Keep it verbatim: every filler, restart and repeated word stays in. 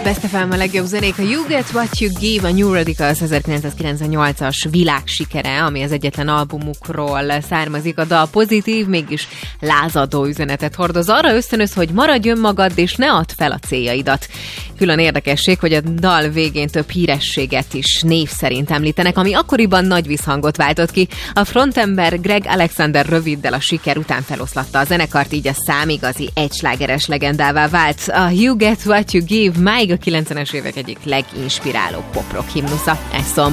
Best ef em a legjobb zenék, a You Get What You Give, a New Radicals ezerkilencszázkilencvennyolcas világsikere, ami az egyetlen albumukról származik. A dal pozitív, mégis lázadó üzenetet hordoz. Arra ösztönöz, hogy maradj önmagad, és ne add fel a céljaidat. Külön érdekesség, hogy a dal végén több hírességet is név szerint említenek, ami akkoriban nagy visszhangot váltott ki. A frontember Greg Alexander röviddel a siker után feloszlatta a zenekart, így a szám igazi egyslágeres legendává vált. A You Get What You Give máig a kilencvenes évek egyik leginspirálóbb pop-rock himnusza. Ez szól